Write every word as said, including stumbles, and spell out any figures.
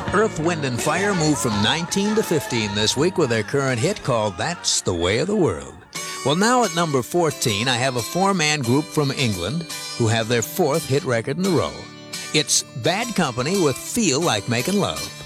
Earth, Wind and Fire moved from nineteen to fifteen this week with their current hit called That's the Way of the World. Well, now at number fourteen, I have a four-man group from England who have their fourth hit record in a row. It's Bad Company with Feel Like Making Love.